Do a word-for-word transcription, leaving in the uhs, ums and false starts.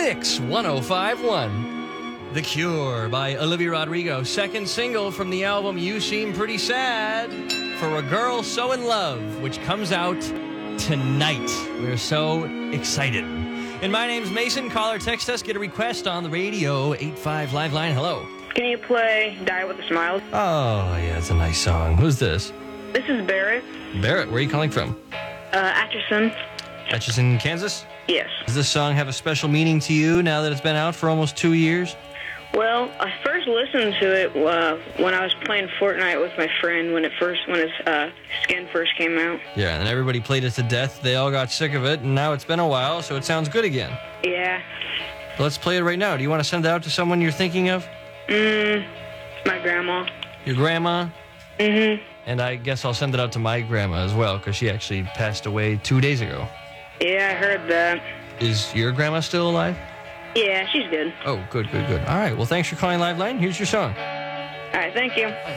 Mix one oh five one. The Cure by Olivia Rodrigo. Second single from the album You Seem Pretty Sad for a Girl So in Love, which comes out tonight. We're so excited. And my name's Mason. Call or text us. Get a request on the radio. eight five Live Line. Hello. Can you play Die With a Smile? Oh, yeah, it's a nice song. Who's this? This is Barrett. Barrett, where are you calling from? Uh, Atchison. Atchison, Kansas? Yes. Does this song have a special meaning to you now that it's been out for almost two years? Well, I first listened to it uh, when I was playing Fortnite with my friend when it first when its uh, skin first came out. Yeah, and everybody played it to death. They all got sick of it, and now it's been a while, so it sounds good again. Yeah. Let's play it right now. Do you want to send it out to someone you're thinking of? Mm, my grandma. Your grandma? Mm-hmm. And I guess I'll send it out to my grandma as well, because she actually passed away two days ago. Yeah, I heard that. Is your grandma still alive? Yeah, she's good. Oh, good, good, good. All right, well, thanks for calling Live Line. Here's your song. All right, thank you.